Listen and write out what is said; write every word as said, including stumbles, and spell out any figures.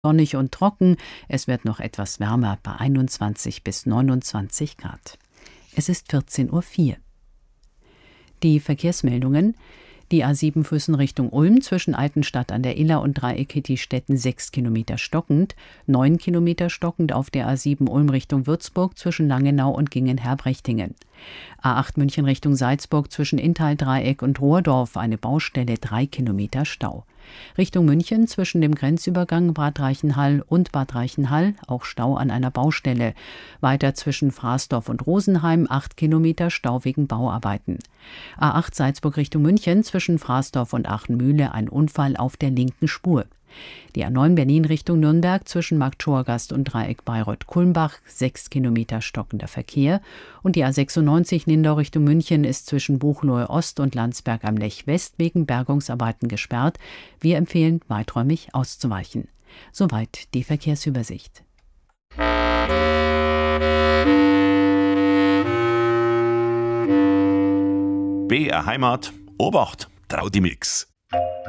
sonnig und trocken. Es wird noch etwas wärmer bei einundzwanzig bis neunundzwanzig Grad. Es ist vierzehn Uhr vier. Die Verkehrsmeldungen. Die A sieben Füssen Richtung Ulm zwischen Altenstadt an der Iller und Dreieck Hittistetten sechs Kilometer stockend, neun Kilometer stockend auf der A sieben Ulm Richtung Würzburg zwischen Langenau und Gingen-Herbrechtingen. A acht München Richtung Salzburg zwischen Inntal-Dreieck und Rohrdorf eine Baustelle, drei Kilometer Stau. Richtung München zwischen dem Grenzübergang Bad Reichenhall und Bad Reichenhall auch Stau an einer Baustelle. Weiter zwischen Fraßdorf und Rosenheim acht Kilometer Stau wegen Bauarbeiten. A acht Salzburg Richtung München zwischen Fraßdorf und Aachenmühle ein Unfall auf der linken Spur. Die A neun Berlin Richtung Nürnberg zwischen Marktschorgast und Dreieck Bayreuth-Kulmbach sechs Kilometer stockender Verkehr und die A sechsundneunzig Lindau Richtung München ist zwischen Buchloe Ost und Landsberg am Lech West wegen Bergungsarbeiten gesperrt. Wir empfehlen, weiträumig auszuweichen. Soweit die Verkehrsübersicht. B R Heimat, Obacht, Traudimix.